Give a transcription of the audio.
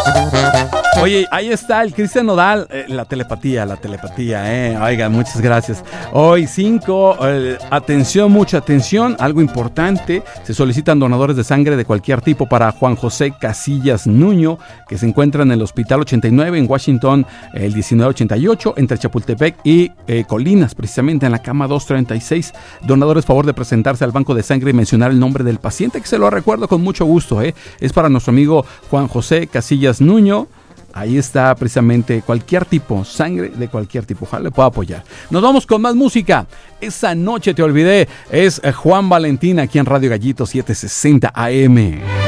Oye, ahí está el Cristian Nodal, la telepatía, Oigan, muchas gracias. Hoy 5, atención, mucha atención, algo importante, se solicitan donadores de sangre de cualquier tipo para Juan José Casillas Nuño, que se encuentra en el Hospital 89 en Washington, el 1988, entre Chapultepec y Colinas, precisamente en la cama 236. Donadores, favor de presentarse al banco de sangre y mencionar el nombre del paciente, que se lo recuerdo con mucho gusto, es para nuestro amigo Juan José Casillas Nuño. Ahí está precisamente cualquier tipo, sangre de cualquier tipo. Ojalá le pueda apoyar. Nos vamos con más música. Esa noche te olvidé. Es Juan Valentín aquí en Radio Gallito 760 AM.